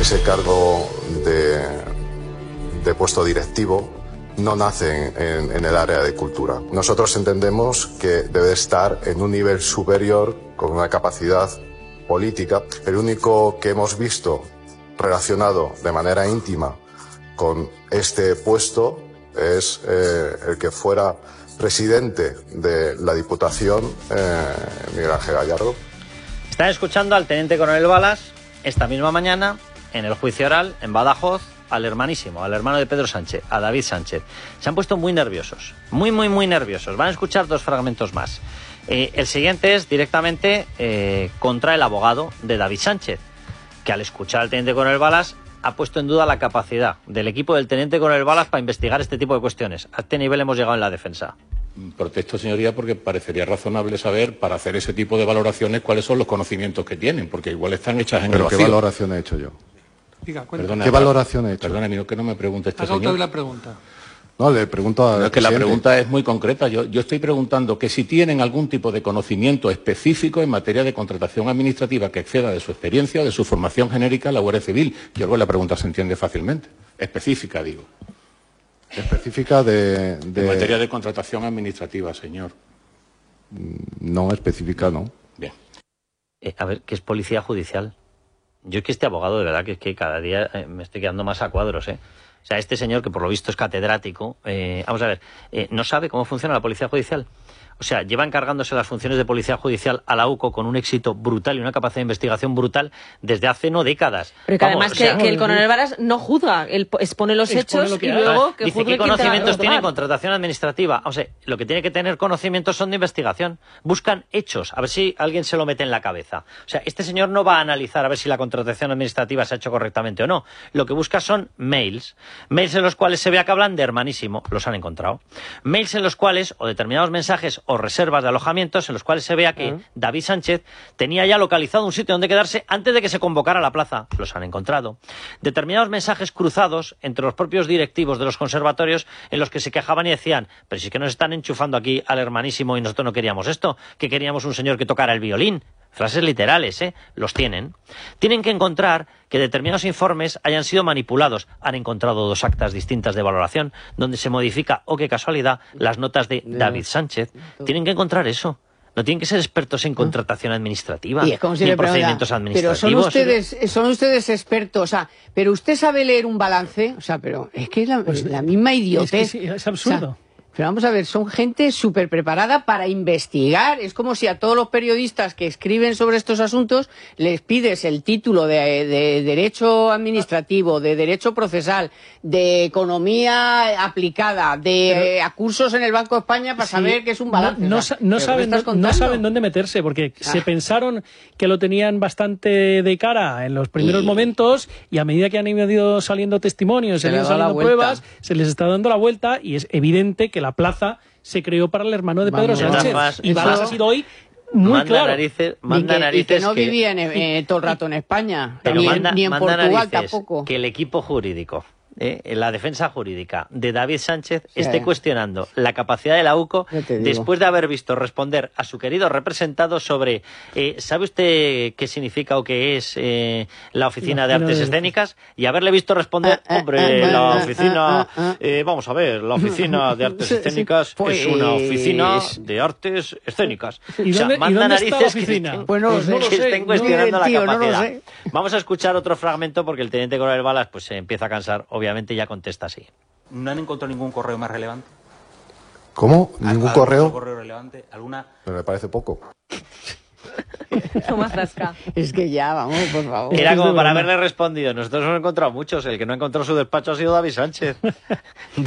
ese cargo de puesto directivo no nace en el área de cultura. Nosotros entendemos que debe estar en un nivel superior con una capacidad política. El único que hemos visto relacionado de manera íntima con este puesto es el que fuera presidente de la Diputación, Miguel Ángel Gallardo. Están escuchando al teniente coronel Balas esta misma mañana en el juicio oral en Badajoz al hermanísimo, al hermano de Pedro Sánchez, a David Sánchez. Se han puesto muy nerviosos, muy nerviosos. Van a escuchar dos fragmentos más. El siguiente es directamente contra el abogado de David Sánchez, que al escuchar al teniente coronel Balas ha puesto en duda la capacidad del equipo del teniente coronel Balas para investigar este tipo de cuestiones. A este nivel hemos llegado en la defensa. Protesto, señoría, porque parecería razonable saber, para hacer ese tipo de valoraciones, cuáles son los conocimientos que tienen, porque igual están hechas en el vacío. ¿Pero qué valoración he hecho yo? Diga, ¿Qué valoración he hecho? Perdóneme, que no me pregunte este Haga señor. usted la pregunta. No, le pregunto a... No, es que la pregunta es muy concreta. Yo estoy preguntando que si tienen algún tipo de conocimiento específico en materia de contratación administrativa que exceda de su experiencia o de su formación genérica en la Guardia Civil. Yo creo que la pregunta se entiende fácilmente. Específica, digo. Específica de... En materia de contratación administrativa, señor. No, específica no. Bien. A ver, ¿qué es policía judicial? Yo es que este abogado, de verdad, que es que cada día me estoy quedando más a cuadros, ¿eh? O sea, este señor, que por lo visto es catedrático, vamos a ver, no sabe cómo funciona la policía judicial. O sea, lleva encargándose las funciones de policía judicial a la UCO con un éxito brutal y una capacidad de investigación brutal desde hace no décadas. Pero que además que el coronel Balas no juzga, él expone los hechos y luego que dice juzgue qué quién conocimientos te tiene va a en contratación administrativa. O sea, lo que tiene que tener conocimientos son de investigación. Buscan hechos, a ver si alguien se lo mete en la cabeza. O sea, este señor no va a analizar a ver si la contratación administrativa se ha hecho correctamente o no. Lo que busca son mails. Mails en los cuales se vea que hablan de hermanísimo, los han encontrado. Mails en los cuales, o determinados mensajes o reservas de alojamientos en los cuales se vea que David Sánchez tenía ya localizado un sitio donde quedarse antes de que se convocara a la plaza. Los han encontrado. Determinados mensajes cruzados entre los propios directivos de los conservatorios en los que se quejaban y decían, pero si es que nos están enchufando aquí al hermanísimo y nosotros no queríamos esto, que queríamos un señor que tocara el violín. Frases literales, los tienen. Tienen que encontrar que determinados informes hayan sido manipulados. Han encontrado dos actas distintas de valoración donde se modifica, o qué casualidad, las notas de David Sánchez. Tienen que encontrar eso. No tienen que ser expertos en contratación administrativa, y es como si ni le en procedimientos administrativos. Pero son ustedes expertos, o sea, pero usted sabe leer un balance, o sea, pero es que es la misma idiotez. Es que sí, es absurdo. O sea, pero vamos a ver, son gente súper preparada para investigar. Es como si a todos los periodistas que escriben sobre estos asuntos les pides el título de Derecho Administrativo, de Derecho Procesal, de Economía Aplicada, de cursos en el Banco de España para saber qué es un balance. No saben dónde meterse, porque se pensaron que lo tenían bastante de cara en los primeros momentos y a medida que han ido saliendo testimonios, se han ido saliendo pruebas, se les está dando la vuelta y es evidente que la plaza se creó para el hermano de Pedro Sánchez. Y Balas ha sido hoy muy claro. Y que no vivían todo el rato en España, pero ni en Portugal tampoco. Que el equipo jurídico, la defensa jurídica de David Sánchez esté cuestionando la capacidad de la UCO después de haber visto responder a su querido representado sobre ¿sabe usted qué significa o qué es la Oficina de Artes Escénicas? Y haberle visto responder, hombre, la oficina, vamos a ver, la Oficina de Artes Escénicas es una oficina de artes escénicas. ¿Y dónde, manda está la oficina? Pues no lo sé. Que estén cuestionando la capacidad. No lo sé. Vamos a escuchar otro fragmento porque el teniente coronel Balas pues se empieza a cansar. Obviamente ya contesta así. ¿No han encontrado ningún correo más relevante? ¿Cómo? ¿Ningún correo? ¿Correo relevante? ¿Alguna? Pero me parece poco. Toma zasca. Es que ya, vamos, por favor. Era como para haberle respondido. Nosotros hemos encontrado muchos. El que no ha encontrado su despacho ha sido David Sánchez.